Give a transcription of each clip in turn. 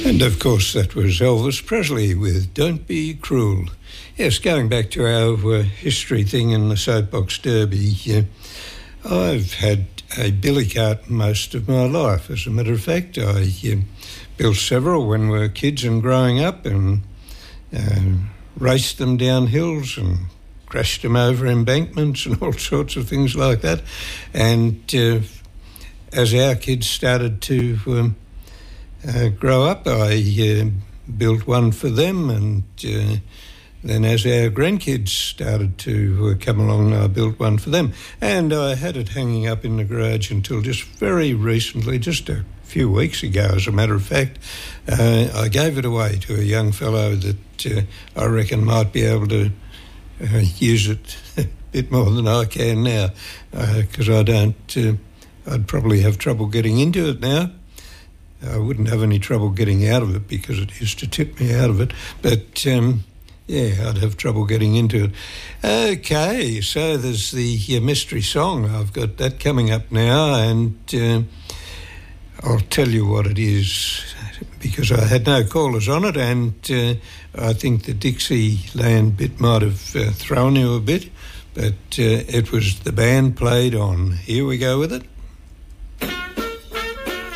And of course that was Elvis Presley with Don't Be Cruel. Yes, going back to our history thing in the Soapbox Derby, I've had a billy cart most of my life. As a matter of fact, I built several when we were kids and growing up, and raced them down hills and crashed them over embankments and all sorts of things like that. And as our kids started to grow up, I built one for them, and then as our grandkids started to come along, I built one for them. And I had it hanging up in the garage until just very recently, just a few weeks ago, as a matter of fact. I gave it away to a young fellow that I reckon might be able to use it a bit more than I can now, because I don't, I'd probably have trouble getting into it now. I wouldn't have any trouble getting out of it because it used to tip me out of it. But, yeah, I'd have trouble getting into it. Okay, so there's the mystery song. I've got that coming up now, and I'll tell you what it is because I had no callers on it, and I think the Dixieland bit might have thrown you a bit, but it was The Band Played On. Here we go with it.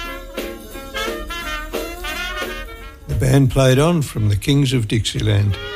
The Band Played On from the Kings of Dixieland.